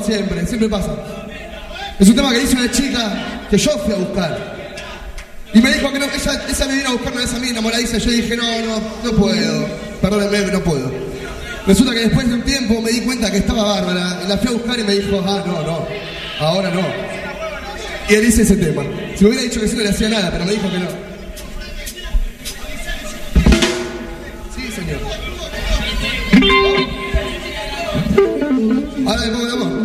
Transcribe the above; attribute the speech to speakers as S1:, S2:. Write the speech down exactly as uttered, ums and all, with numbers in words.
S1: no, siempre, siempre pasa. Es un tema que dice una chica que yo fui a buscar. Y me dijo que no, ella, ella me vino a buscar una vez a mí enamoradiza. Yo dije, no, no, no puedo. Perdónenme, no puedo. Resulta que después de un tiempo me di cuenta que estaba bárbara. Y la fui a buscar y me dijo, ah, no, no, ahora no. Y él hice ese tema. Si me hubiera dicho que sí no le hacía nada, pero me dijo que no. Sí, señor. Ahora le pongo el amor.